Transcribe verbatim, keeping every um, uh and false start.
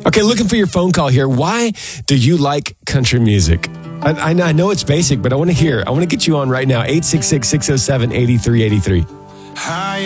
Okay, looking for your phone call here. Why do you like country music? I, I, I know it's basic, but I want to hear. I want to get you on right now. eight six six, six oh seven, eight three eight three. Hi.